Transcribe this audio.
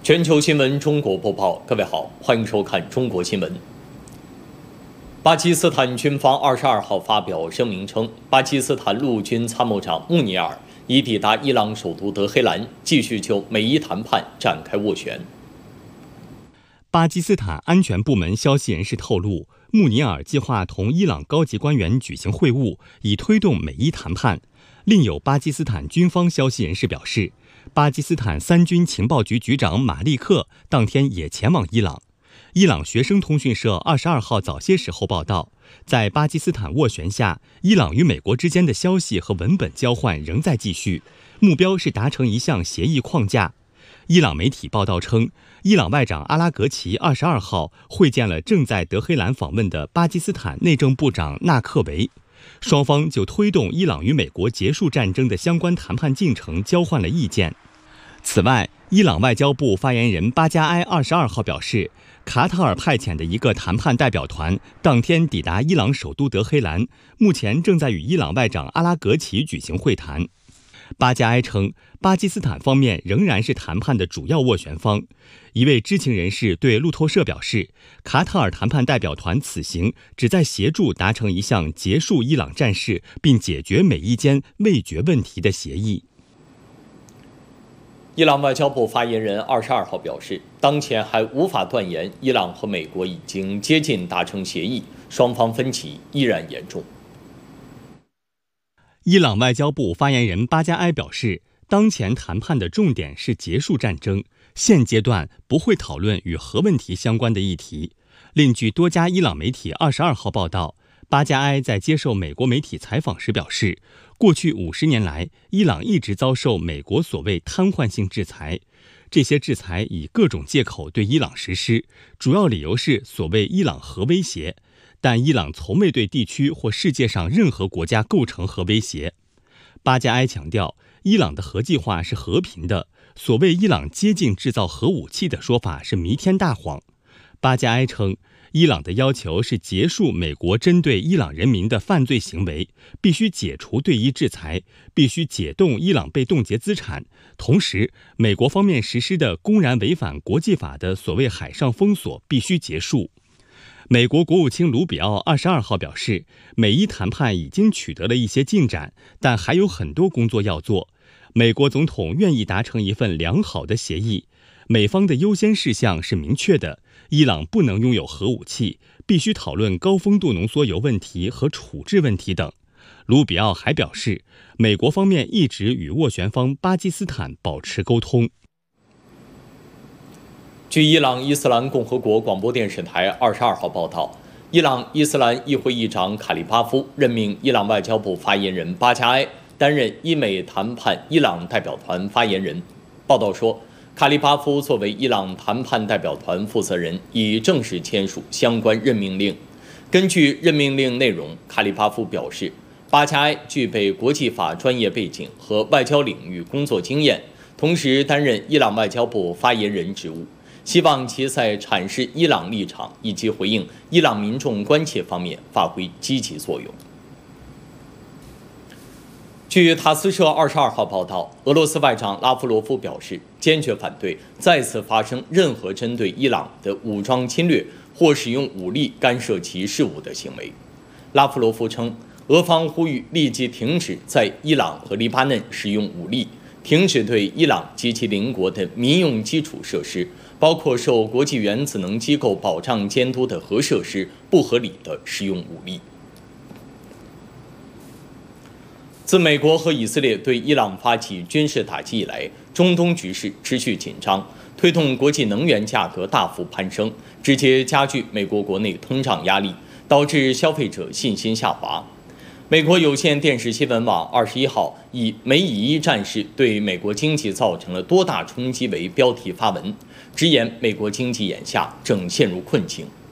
全球新闻中国播报，各位好，欢迎收看中国新闻。巴基斯坦军方22号发表声明称，巴基斯坦陆军参谋长穆尼尔已抵达伊朗首都德黑兰，继续就美伊谈判展开斡旋。 巴基斯坦安全部门消息人士透露，穆尼尔计划同伊朗高级官员举行会晤，以推动美伊谈判。另有巴基斯坦军方消息人士表示，巴基斯坦三军情报局局长马利克当天也前往伊朗。伊朗学生通讯社22号早些时候报道，在巴基斯坦斡旋下，伊朗与美国之间的消息和文本交换仍在继续，目标是达成一项协议框架。伊朗媒体报道称，伊朗外长阿拉格齐22号会见了正在德黑兰访问的巴基斯坦内政部长纳克维，双方就推动伊朗与美国结束战争的相关谈判进程交换了意见。此外，伊朗外交部发言人巴加埃22号表示，卡塔尔派遣的一个谈判代表团当天抵达伊朗首都德黑兰，目前正在与伊朗外长阿拉格齐举行会谈。巴加埃称，巴基斯坦方面仍然是谈判的主要斡旋方。一位知情人士对路透社表示，卡塔尔谈判代表团此行旨在协助达成一项结束伊朗战事并解决美伊间未决问题的协议。 伊朗外交部发言人22号表示，当前还无法断言伊朗和美国已经接近达成协议，双方分歧依然严重。 伊朗外交部发言人巴加埃表示，当前谈判的重点是结束战争，现阶段不会讨论与核问题相关的议题。另据多家伊朗媒体22号报道，巴加埃在接受美国媒体采访时表示，过去50年来，伊朗一直遭受美国所谓瘫痪性制裁，这些制裁以各种借口对伊朗实施，主要理由是所谓伊朗核威胁，但伊朗从未对地区或世界上任何国家构成核威胁。巴加埃强调，伊朗的核计划是和平的，所谓伊朗接近制造核武器的说法是弥天大谎。巴加埃称，伊朗的要求是结束美国针对伊朗人民的犯罪行为，必须解除对伊制裁，必须解冻伊朗被冻结资产，同时美国方面实施的公然违反国际法的所谓海上封锁必须结束。美国国务卿卢比奥22号表示，美伊谈判已经取得了一些进展，但还有很多工作要做。美国总统愿意达成一份良好的协议，美方的优先事项是明确的，伊朗不能拥有核武器，必须讨论高丰度浓缩铀问题和处置问题等。卢比奥还表示，美国方面一直与斡旋方巴基斯坦保持沟通。 据伊朗伊斯兰共和国广播电视台22号报道，伊朗伊斯兰议会议长卡利巴夫任命伊朗外交部发言人巴加埃担任伊美谈判伊朗代表团发言人。报道说，卡利巴夫作为伊朗谈判代表团负责人，已正式签署相关任命令。根据任命令内容，卡利巴夫表示，巴加埃具备国际法专业背景和外交领域工作经验，同时担任伊朗外交部发言人职务，希望其在阐释伊朗立场以及回应伊朗民众关切方面发挥积极作用。据塔斯社22号报道，俄罗斯外长拉夫罗夫表示，坚决反对再次发生任何针对伊朗的武装侵略或使用武力干涉其事务的行为。拉夫罗夫称，俄方呼吁立即停止在伊朗和黎巴嫩使用武力，停止对伊朗及其邻国的民用基础设施，包括受国际原子能机构保障监督的核设施不合理的使用武力。自美国和以色列对伊朗发起军事打击以来，中东局势持续紧张，推动国际能源价格大幅攀升，直接加剧美国国内通胀压力，导致消费者信心下滑。美国有线电视新闻网21号以“美以伊战事对美国经济造成了多大冲击”为标题发文，直言美国经济眼下正陷入困境。